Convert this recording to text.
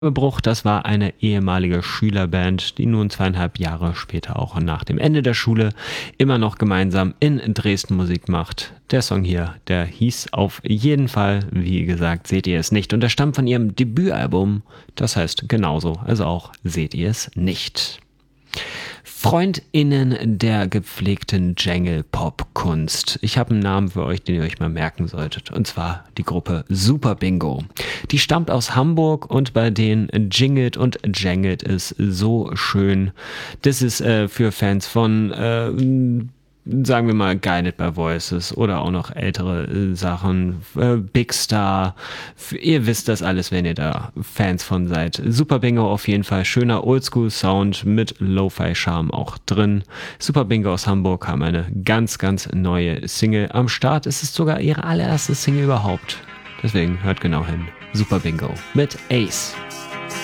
Bruch, das war eine ehemalige Schülerband, die nun 2,5 Jahre später auch nach dem Ende der Schule immer noch gemeinsam in Dresden Musik macht. Der Song hier, der hieß auf jeden Fall, wie gesagt, seht ihr es nicht. Und der stammt von ihrem Debütalbum, das heißt genauso, also auch seht ihr es nicht. FreundInnen der gepflegten Jangle-Pop-Kunst. Ich habe einen Namen für euch, den ihr euch mal merken solltet. Und zwar die Gruppe Super Bingo. Die stammt aus Hamburg und bei denen jingelt und jangelt es so schön. Das ist für Fans von sagen wir mal Guided by Voices oder auch noch ältere Sachen, Big Star, ihr wisst das alles, wenn ihr da Fans von seid. Super Bingo auf jeden Fall, schöner Oldschool-Sound mit Lo-Fi-Charme auch drin. Super Bingo aus Hamburg haben eine ganz, ganz neue Single am Start. Es ist sogar ihre allererste Single überhaupt. Deswegen hört genau hin. Super Bingo mit Ace.